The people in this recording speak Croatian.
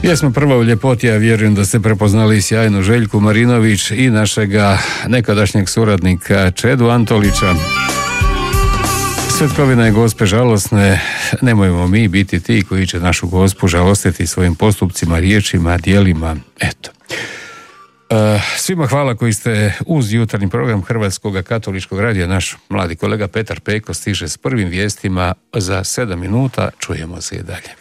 Pjesma prva u ljepoti, ja vjerujem da ste prepoznali sjajnu Željku Marinović i našega nekadašnjeg suradnika Čedu Antolića. Svetkovina je Gospe žalosne, nemojmo mi biti ti koji će našu Gospu žalostiti svojim postupcima, riječima, djelima. Eto. Svima hvala koji ste uz jutarnji program Hrvatskog katoličkog radija. Naš mladi kolega Petar Peko stiže s prvim vijestima za 7 minuta. Čujemo se i dalje.